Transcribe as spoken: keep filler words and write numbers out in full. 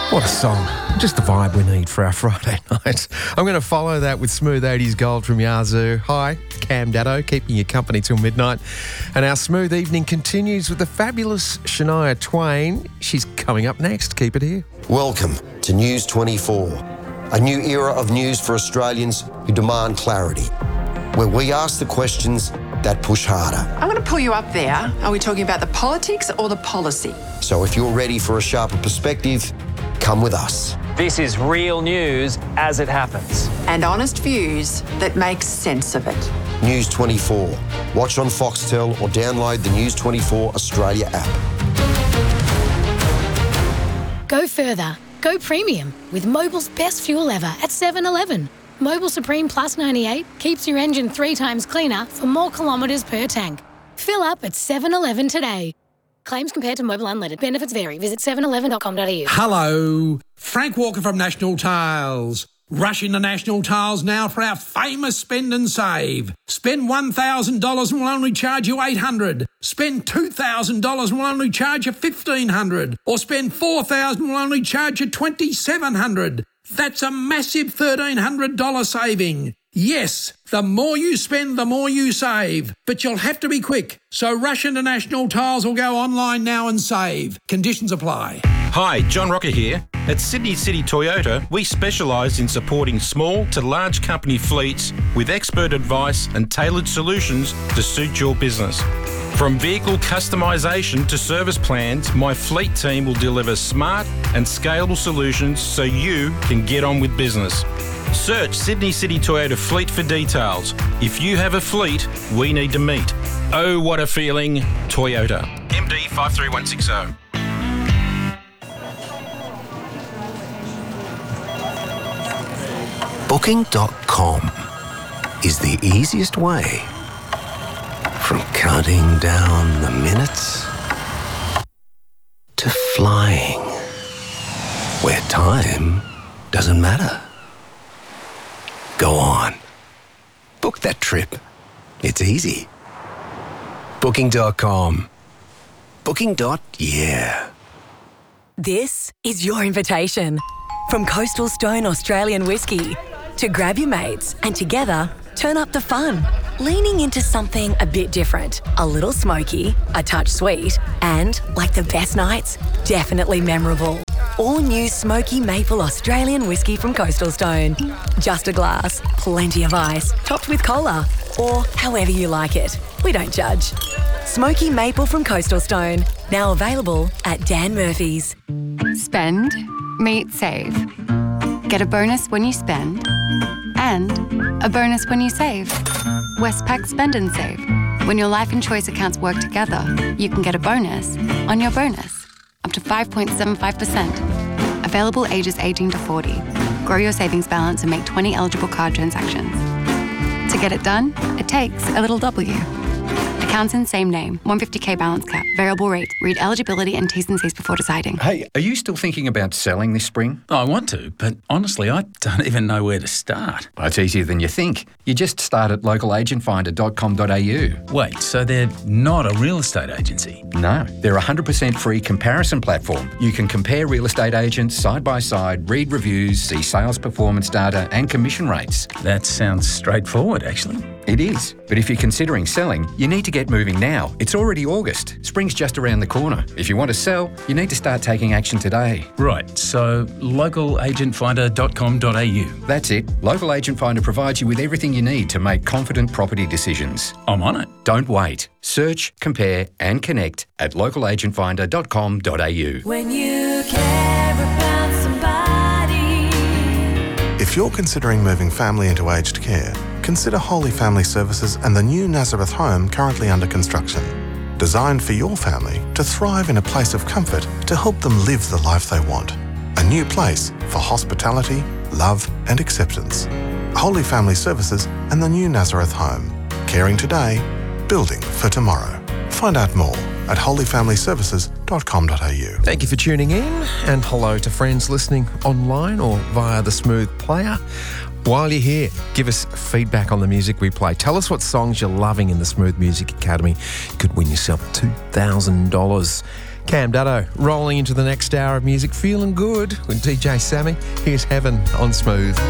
What a song. Just the vibe we need for our Friday night. I'm going to follow that with Smooth eighties Gold from Yazoo. Hi, Cam Daddo, keeping you company till midnight. And our smooth evening continues with the fabulous Shania Twain. She's coming up next. Keep it here. Welcome to News twenty-four, a new era of news for Australians who demand clarity, where we ask the questions that push harder. I'm going to pull you up there. Are we talking about the politics or the policy? So if you're ready for a sharper perspective, come with us. This is real news as it happens. And honest views that make sense of it. News twenty-four. Watch on Foxtel or download the News twenty-four Australia app. Go further. Go premium with Mobil's best fuel ever at seven eleven. Mobil Supreme Plus ninety-eight keeps your engine three times cleaner for more kilometres per tank. Fill up at seven eleven today. Claims compared to Mobil Unleaded. Benefits vary. Visit seven eleven dot com dot a u. Hello, Frank Walker from National Tiles. Rush into National Tiles now for our famous spend and save. Spend one thousand dollars and we'll only charge you eight hundred dollars. Spend two thousand dollars and we'll only charge you fifteen hundred dollars. Or spend four thousand dollars and we'll only charge you twenty-seven hundred dollars. That's a massive thirteen hundred dollars saving. Yes, the more you spend, the more you save. But you'll have to be quick. So rush into National Tiles or go online now and save. Conditions apply. Hi, John Rocker here. At Sydney City Toyota, we specialise in supporting small to large company fleets with expert advice and tailored solutions to suit your business. From vehicle customisation to service plans, my fleet team will deliver smart and scalable solutions so you can get on with business. Search Sydney City Toyota Fleet for details. If you have a fleet, we need to meet. Oh, what a feeling. Toyota. M D five three one six zero. Booking dot com is the easiest way. From counting down the minutes to flying, where time doesn't matter. Go on. Book that trip. It's easy. Booking dot com. Booking. Yeah. This is your invitation. From Coastal Stone Australian Whiskey to grab your mates and together turn up the fun. Leaning into something a bit different, a little smoky, a touch sweet, and, like the best nights, definitely memorable. All new Smoky Maple Australian Whiskey from Coastal Stone. Just a glass, plenty of ice, topped with cola, or however you like it. We don't judge. Smoky Maple from Coastal Stone, now available at Dan Murphy's. Spend, meet, save. Get a bonus when you spend, and a bonus when you save. Westpac Spend and Save. When your life and choice accounts work together, you can get a bonus on your bonus, up to five point seven five percent. Available ages eighteen to forty. Grow your savings balance and make twenty eligible card transactions. To get it done, it takes a little W. Accounts in same name, one hundred fifty k balance cap, variable rate. Read eligibility and T's and C's before deciding. Hey, are you still thinking about selling this spring? I want to, but honestly, I don't even know where to start. Well, it's easier than you think. You just start at local agent finder dot com dot a u. Wait, so they're not a real estate agency? No, they're a one hundred percent free comparison platform. You can compare real estate agents side by side, read reviews, see sales performance data and commission rates. That sounds straightforward, actually. It is, but if you're considering selling, you need to get moving now. It's already August. Spring's just around the corner. If you want to sell, you need to start taking action today. Right, so local agent finder dot com dot a u. That's it. Local Agent Finder provides you with everything you need to make confident property decisions. I'm on it. Don't wait. Search, compare and connect at local agent finder dot com dot a u. When you care about somebody. If you're considering moving family into aged care, consider Holy Family Services and the new Nazareth home currently under construction. Designed for your family to thrive in a place of comfort to help them live the life they want. A new place for hospitality, love and acceptance. Holy Family Services and the new Nazareth home. Caring today, building for tomorrow. Find out more at holy family services dot com dot a u. Thank you for tuning in, and hello to friends listening online or via the Smooth Player. While you're here, give us feedback on the music we play. Tell us what songs you're loving in the Smooth Music Academy. You could win yourself two thousand dollars. Cam Dutto rolling into the next hour of music, feeling good with D J Sammy. Here's Heaven on Smooth.